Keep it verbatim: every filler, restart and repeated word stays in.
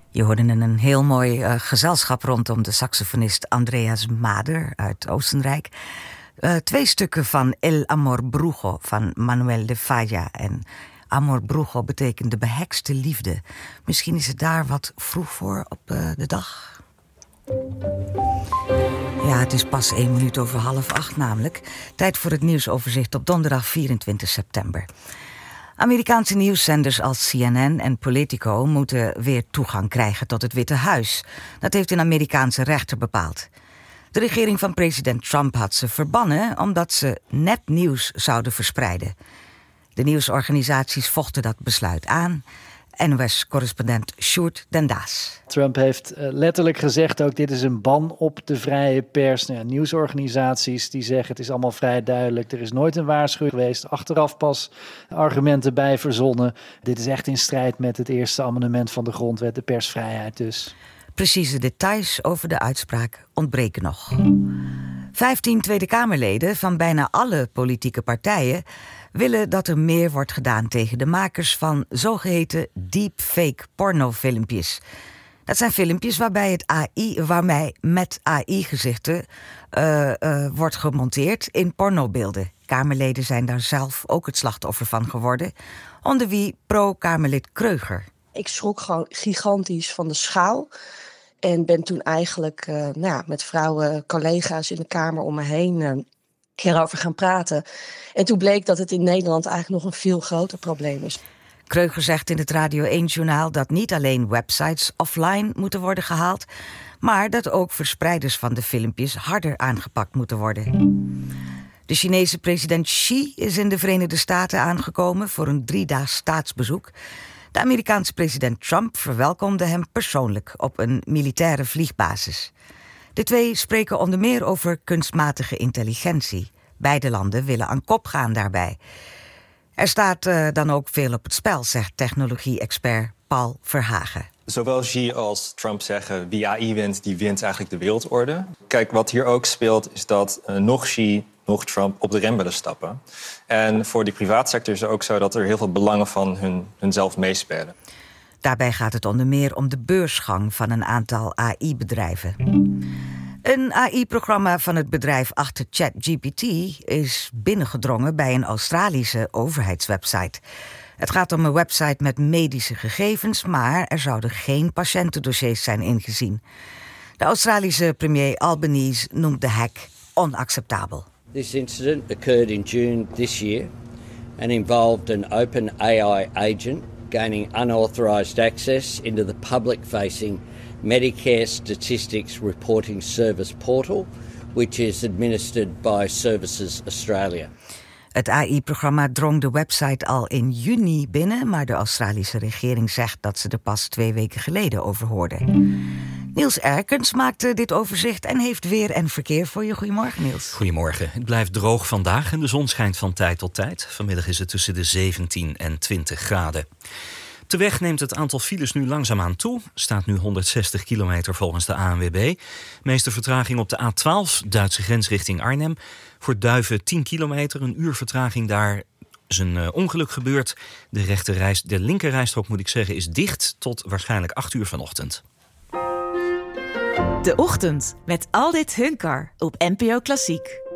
Je hoorde een heel mooi uh, gezelschap rondom de saxofonist Andreas Mader uit Oostenrijk. Uh, twee stukken van El Amor Brujo van Manuel de Falla. En Amor Brujo betekent de behekste liefde. Misschien is het daar wat vroeg voor op uh, de dag. Ja, het is pas één minuut over half acht namelijk. Tijd voor het nieuwsoverzicht op donderdag vierentwintig september. Amerikaanse nieuwszenders als C N N en Politico moeten weer toegang krijgen tot het Witte Huis. Dat heeft een Amerikaanse rechter bepaald. De regering van president Trump had ze verbannen omdat ze nepnieuws zouden verspreiden. De nieuwsorganisaties vochten dat besluit aan. N O S-correspondent Sjoerd den Daas. Trump heeft letterlijk gezegd ook, dit is een ban op de vrije pers. Nou, nieuwsorganisaties die zeggen, het is allemaal vrij duidelijk. Er is nooit een waarschuwing geweest. Achteraf pas argumenten bij verzonnen. Dit is echt in strijd met het eerste amendement van de grondwet, de persvrijheid dus. Precieze details over de uitspraak ontbreken nog. Vijftien Tweede Kamerleden van bijna alle politieke partijen willen dat er meer wordt gedaan tegen de makers van zogeheten deepfake pornofilmpjes. Dat zijn filmpjes waarbij het A I, waarmee met A I-gezichten uh, uh, wordt gemonteerd in pornobeelden. Kamerleden zijn daar zelf ook het slachtoffer van geworden, onder wie pro-Kamerlid Kreuger. Ik schrok gewoon gigantisch van de schaal. En ben toen eigenlijk uh, nou ja, met vrouwen, collega's in de Kamer om me heen uh, hierover gaan praten. En toen bleek dat het in Nederland eigenlijk nog een veel groter probleem is. Kreuger zegt in het Radio één-journaal dat niet alleen websites offline moeten worden gehaald, maar dat ook verspreiders van de filmpjes harder aangepakt moeten worden. De Chinese president Xi is in de Verenigde Staten aangekomen voor een driedaags staatsbezoek. De Amerikaanse president Trump verwelkomde hem persoonlijk op een militaire vliegbasis. De twee spreken onder meer over kunstmatige intelligentie. Beide landen willen aan kop gaan daarbij. Er staat uh, dan ook veel op het spel, zegt technologie-expert Paul Verhagen. Zowel Xi als Trump zeggen, wie A I wint, die wint eigenlijk de wereldorde. Kijk, wat hier ook speelt is dat uh, nog Xi, nog Trump op de rem willen stappen. En voor die privaatsector is het ook zo dat er heel veel belangen van hun, hunzelf meespelen. Daarbij gaat het onder meer om de beursgang van een aantal A I-bedrijven. Een A I-programma van het bedrijf achter ChatGPT is binnengedrongen bij een Australische overheidswebsite. Het gaat om een website met medische gegevens, maar er zouden geen patiëntendossiers zijn ingezien. De Australische premier Albanese noemt de hack onacceptabel. This incident occurred in June this year and involved an open A I agent gaining unauthorized access into the public-facing Medicare Statistics Reporting Service portal, which is administered by Services Australia. Het A I-programma drong de website al in juni binnen, maar de Australische regering zegt dat ze er pas twee weken geleden over hoorde. Niels Erkens maakte dit overzicht en heeft weer en verkeer voor je. Goedemorgen, Niels. Goedemorgen. Het blijft droog vandaag en de zon schijnt van tijd tot tijd. Vanmiddag is het tussen de zeventien en twintig graden. Te weg neemt het aantal files nu langzaamaan toe. Staat nu honderdzestig kilometer volgens de A N W B. Meeste vertraging op de A twaalf, Duitse grens richting Arnhem. Voor Duiven tien kilometer, een uur vertraging daar. Is een uh, ongeluk gebeurd. De, rechte reis, de linkerrijstrook, moet ik zeggen, is dicht tot waarschijnlijk acht uur vanochtend. De Ochtend met Aldit Hunkar op N P O Klassiek.